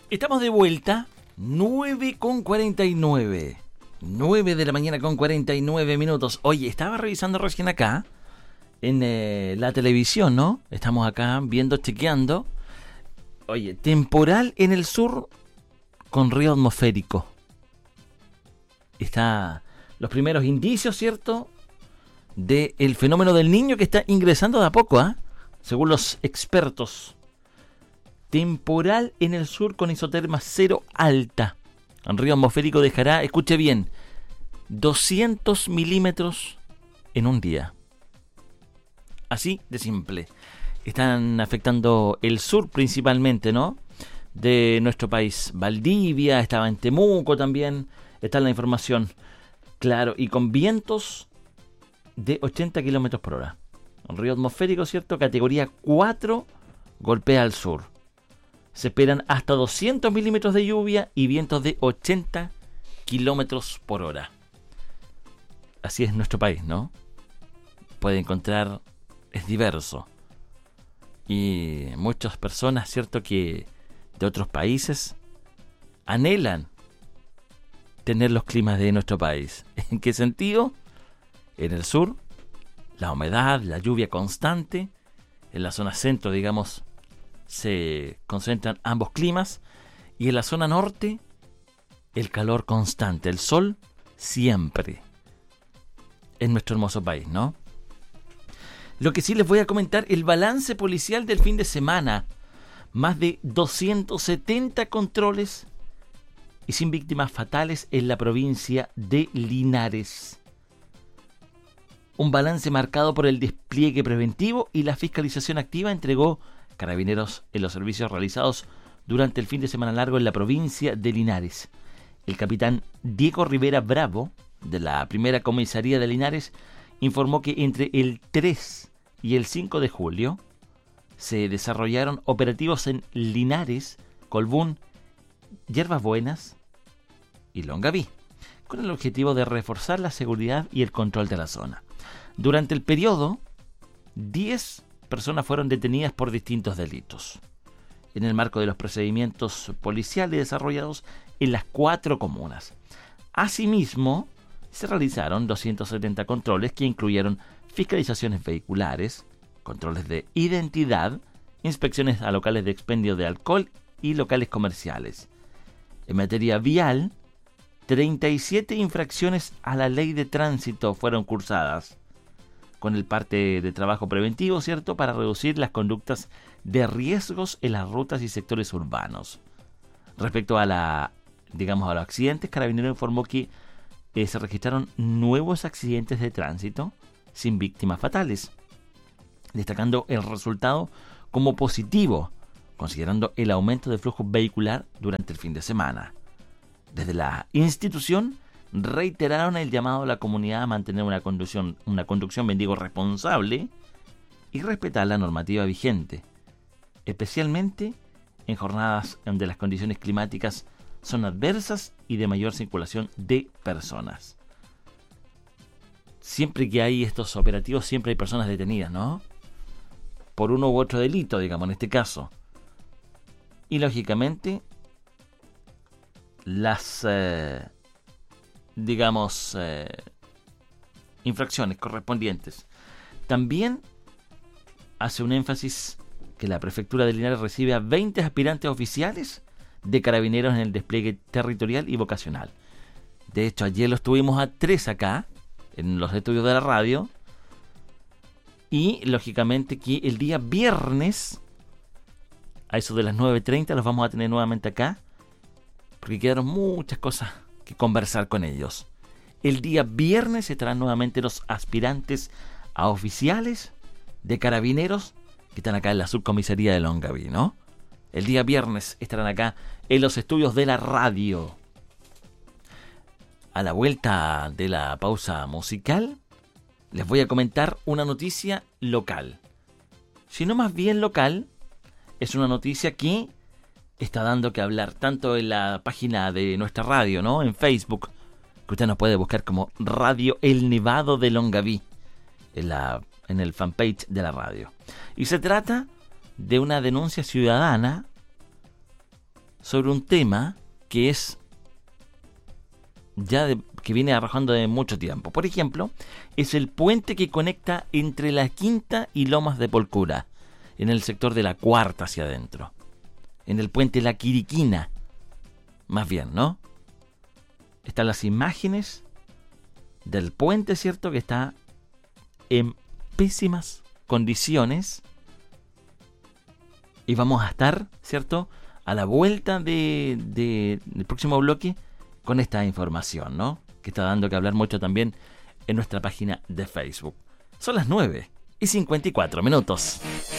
Estamos de vuelta, 9:49. 9 de la mañana con 49 minutos. Oye, estaba revisando recién acá, en la televisión, ¿no? Estamos acá viendo, chequeando. Oye, temporal en el sur con río atmosférico. Está los primeros indicios, ¿cierto?, del fenómeno del Niño que está ingresando de a poco, ¿ah? Según los expertos. Temporal en el sur con isoterma cero alta. El río atmosférico dejará, escuche bien, 200 milímetros en un día. Así de simple. Están afectando el sur principalmente, ¿no?, de nuestro país. Valdivia, estaba en Temuco también, está en la información. Claro, y con vientos de 80 kilómetros por hora. Un río atmosférico, ¿cierto? Categoría 4, golpea al sur. Se esperan hasta 200 milímetros de lluvia y vientos de 80 kilómetros por hora. Así es nuestro país, ¿no? Puede encontrar, es diverso. Y muchas personas, ¿cierto?, que de otros países anhelan tener los climas de nuestro país. ¿En qué sentido? En el sur, la humedad, la lluvia constante. En la zona centro, digamos, se concentran ambos climas. Y en la zona norte, el calor constante, el sol siempre. En nuestro hermoso país, ¿no? Lo que sí les voy a comentar, el balance policial del fin de semana. Más de 270 controles y sin víctimas fatales en la provincia de Linares. Un balance marcado por el despliegue preventivo y la fiscalización activa, entregó Carabineros en los servicios realizados durante el fin de semana largo en la provincia de Linares. El capitán Diego Rivera Bravo, de la primera comisaría de Linares, informó que entre el 3 y el 5 de julio se desarrollaron operativos en Linares, Colbún, Yerbas Buenas y Longaví, con el objetivo de reforzar la seguridad y el control de la zona. Durante el periodo, 10 personas fueron detenidas por distintos delitos, en el marco de los procedimientos policiales desarrollados en las 4 comunas. Asimismo, se realizaron 270 controles que incluyeron fiscalizaciones vehiculares, controles de identidad, inspecciones a locales de expendio de alcohol y locales comerciales. En materia vial, 37 infracciones a la ley de tránsito fueron cursadas, con el parte de trabajo preventivo, ¿cierto?, para reducir las conductas de riesgos en las rutas y sectores urbanos. Respecto a a los accidentes, Carabineros informó que se registraron nuevos accidentes de tránsito sin víctimas fatales, destacando el resultado como positivo, considerando el aumento de flujo vehicular durante el fin de semana. Desde la institución reiteraron el llamado a la comunidad a mantener una conducción responsable y respetar la normativa vigente, especialmente en jornadas donde las condiciones climáticas son adversas y de mayor circulación de personas. Siempre que hay estos operativos, siempre hay personas detenidas, ¿no?, por uno u otro delito, digamos, en este caso. Y lógicamente, las infracciones correspondientes. También hace un énfasis que la prefectura de Linares recibe a 20 aspirantes oficiales de Carabineros en el despliegue territorial y vocacional. De hecho, ayer los tuvimos a 3 acá, en los estudios de la radio. Y lógicamente que el día viernes, a eso de las 9:30, los vamos a tener nuevamente acá, porque quedaron muchas cosas que conversar con ellos. El día viernes estarán nuevamente los aspirantes a oficiales de Carabineros que están acá en la subcomisaría de Longaví, ¿no? El día viernes estarán acá en los estudios de la radio. A la vuelta de la pausa musical, les voy a comentar una noticia local. Si no más bien local, es una noticia que está dando que hablar tanto en la página de nuestra radio, ¿no?, en Facebook, que usted nos puede buscar como Radio El Nevado de Longaví, en el fanpage de la radio. Y se trata de una denuncia ciudadana sobre un tema que es que viene arrojando de mucho tiempo. Por ejemplo, es el puente que conecta entre La Quinta y Lomas de Polcura, en el sector de la Cuarta hacia adentro. En el puente La Quiriquina, más bien, ¿no? Están las imágenes del puente, ¿cierto? Que está en pésimas condiciones. Y vamos a estar, ¿cierto?, a la vuelta del próximo bloque con esta información, ¿no? Que está dando que hablar mucho también en nuestra página de Facebook. Son las 9:54.